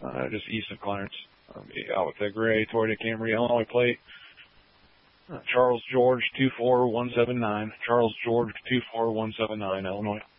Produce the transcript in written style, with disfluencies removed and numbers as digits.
just east of Clarence. Out with the gray Toyota Camry, Illinois plate. Charles George 24179. Charles George 24179, Illinois.